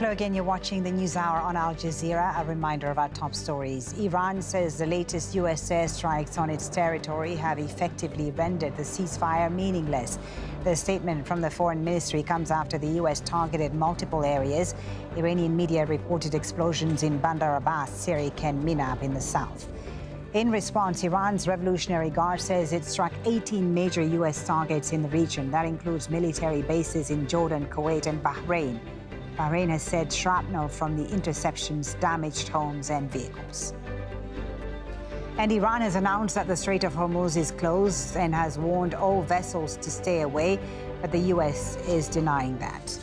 Hello again, you're watching the News Hour on Al Jazeera. A reminder of our top stories. Iran says the latest US airstrikes on its territory have effectively rendered the ceasefire meaningless. The statement from the Foreign Ministry comes after the US targeted multiple areas. Iranian media reported explosions in Bandar Abbas, Sirik and Minab in the south. In response, Iran's Revolutionary Guard says it struck 18 major US targets in the region. That includes military bases in Jordan, Kuwait and Bahrain. Bahrain has said shrapnel from the interceptions damaged homes and vehicles. And Iran has announced that the Strait of Hormuz is closed and has warned all vessels to stay away, but the US is denying that.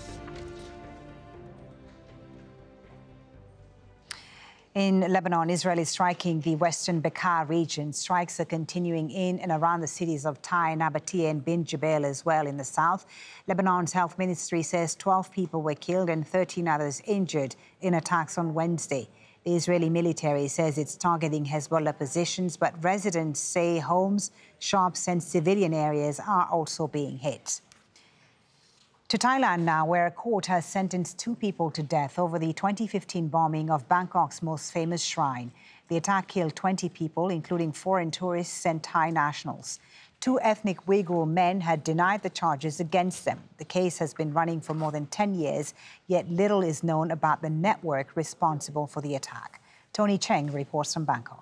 In Lebanon, Israel is striking the western Bekaa region. Strikes are continuing in and around the cities of Tai, Nabatea and Bin Jebel as well in the south. Lebanon's health ministry says 12 people were killed and 13 others injured in attacks on Wednesday. The Israeli military says it's targeting Hezbollah positions, but residents say homes, shops and civilian areas are also being hit. To Thailand now, where a court has sentenced 2 people to death over the 2015 bombing of Bangkok's most famous shrine. The attack killed 20 people, including foreign tourists and Thai nationals. 2 ethnic Uyghur men had denied the charges against them. The case has been running for more than 10 years, yet little is known about the network responsible for the attack. Tony Cheng reports from Bangkok.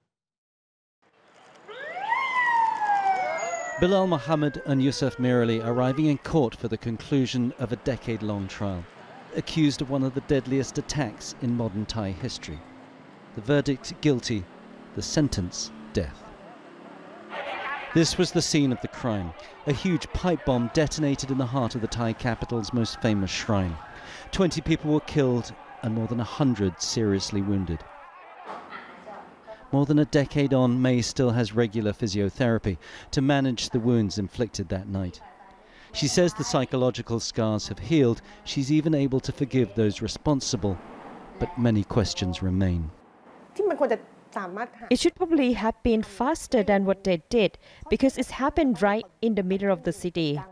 Bilal Mohammed and Yusuf Mirali arriving in court for the conclusion of a decade-long trial, accused of one of the deadliest attacks in modern Thai history. The verdict guilty, the sentence death. This was the scene of the crime. A huge pipe bomb detonated in the heart of the Thai capital's most famous shrine. 20 people were killed and more than 100 seriously wounded. More than a decade on, May still has regular physiotherapy to manage the wounds inflicted that night. She says the psychological scars have healed. She's even able to forgive those responsible, but many questions remain. It should probably have been faster than what they did, because it's happened right in the middle of the city.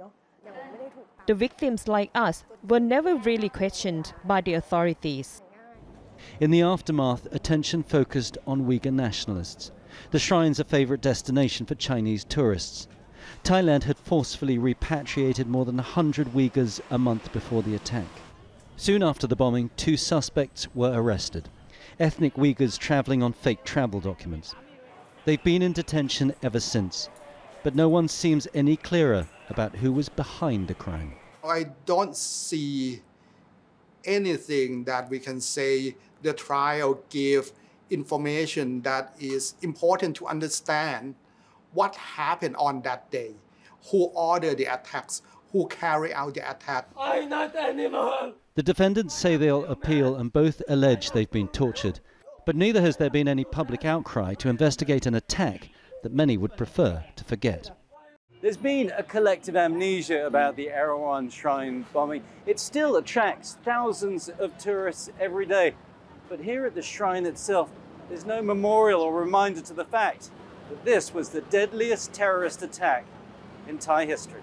The victims like us were never really questioned by the authorities. In the aftermath, attention focused on Uyghur nationalists. The shrine's a favourite destination for Chinese tourists. Thailand had forcefully repatriated more than 100 Uyghurs a month before the attack. Soon after the bombing, 2 suspects were arrested. Ethnic Uyghurs travelling on fake travel documents. They've been in detention ever since, but no one seems any clearer about who was behind the crime. I don't see anything that we can say the trial gave information that is important to understand what happened on that day, who ordered the attacks, who carried out the attack. I'm not animal. The defendants say they'll appeal and both allege they've been tortured. But neither has there been any public outcry to investigate an attack that many would prefer to forget. There's been a collective amnesia about the Erawan shrine bombing. It still attracts thousands of tourists every day. But here at the shrine itself, there's no memorial or reminder to the fact that this was the deadliest terrorist attack in Thai history.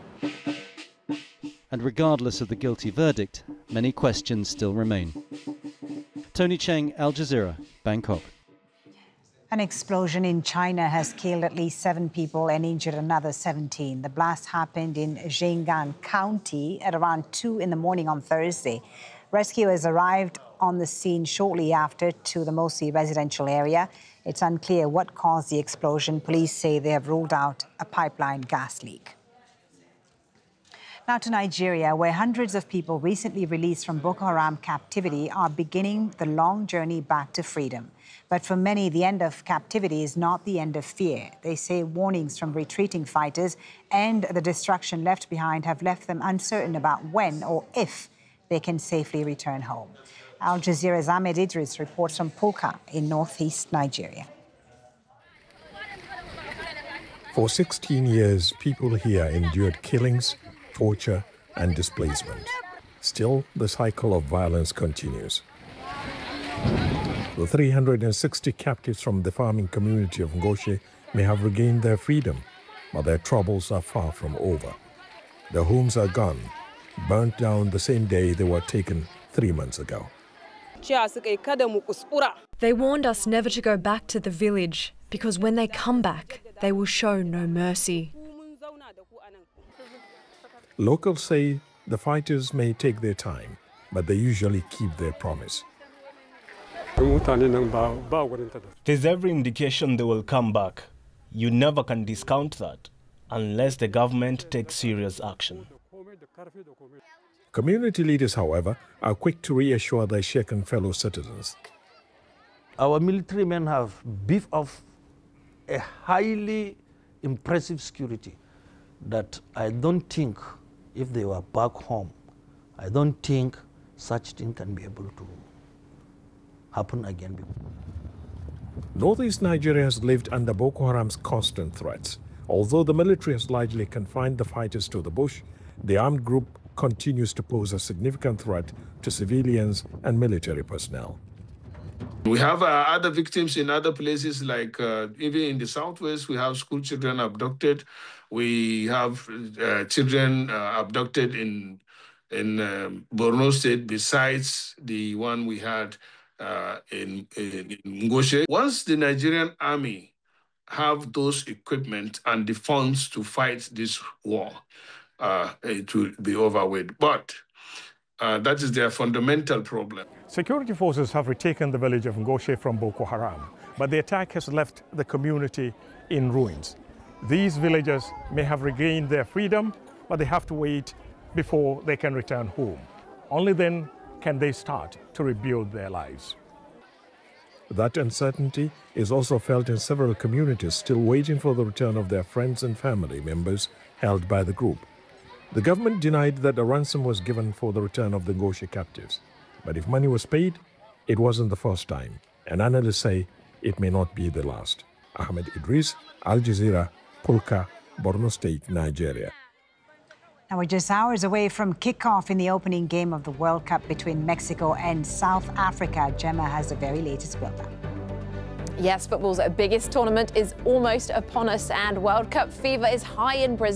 And regardless of the guilty verdict, many questions still remain. Tony Cheng, Al Jazeera, Bangkok. An explosion in China has killed at least 7 people and injured another 17. The blast happened in Zhejiang County at around 2 in the morning on Thursday. Rescuers arrived on the scene shortly after to the mostly residential area. It's unclear what caused the explosion. Police say they have ruled out a pipeline gas leak. Now to Nigeria, where hundreds of people recently released from Boko Haram captivity are beginning the long journey back to freedom. But for many, the end of captivity is not the end of fear. They say warnings from retreating fighters and the destruction left behind have left them uncertain about when or if they can safely return home. Al Jazeera's Ahmed Idris reports from Pulka in northeast Nigeria. For 16 years, people here endured killings, torture and displacement. Still, the cycle of violence continues. The 360 captives from the farming community of Ngoshe may have regained their freedom, but their troubles are far from over. Their homes are gone, burnt down the same day they were taken 3 months ago. They warned us never to go back to the village because when they come back, they will show no mercy. Locals say the fighters may take their time, but they usually keep their promise. There's every indication they will come back. You never can discount that unless the government takes serious action. Community leaders, however, are quick to reassure their shaken fellow citizens. Our military men have beefed up a highly impressive security that I don't think, if they were back home, I don't think such thing can be able to happen again. Northeast Nigeria has lived under Boko Haram's constant threats. Although the military has largely confined the fighters to the bush, the armed group continues to pose a significant threat to civilians and military personnel. We have other victims in other places, like even in the southwest, we have school children abducted. We have children abducted in Borno State, besides the one we had in Ngoshe. Once the Nigerian army have those equipment and the funds to fight this war, it will be over with. But that is their fundamental problem. Security forces have retaken the village of Ngoshe from Boko Haram, but the attack has left the community in ruins. These villagers may have regained their freedom, but they have to wait before they can return home. Only then can they start to rebuild their lives. That uncertainty is also felt in several communities still waiting for the return of their friends and family members held by the group. The government denied that a ransom was given for the return of the Ngoshe captives. But if money was paid, it wasn't the first time. And analysts say it may not be the last. Ahmed Idris, Al Jazeera, Pulka, Borno State, Nigeria. Now we're just hours away from kickoff in the opening game of the World Cup between Mexico and South Africa. Gemma has the very latest build-up. Yes, football's biggest tournament is almost upon us, and World Cup fever is high in Brazil.